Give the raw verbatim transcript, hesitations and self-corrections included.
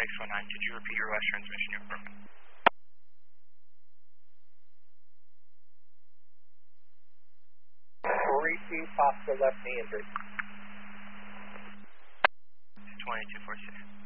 X one nine, could you repeat your last transmission you're broken? three two, possible left knee injury. twenty-two forty-six.